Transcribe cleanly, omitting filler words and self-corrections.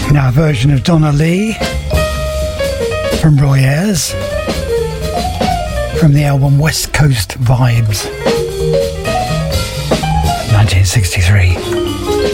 Now a version of Donna Lee from Roy Ayers from the album West Coast Vibes.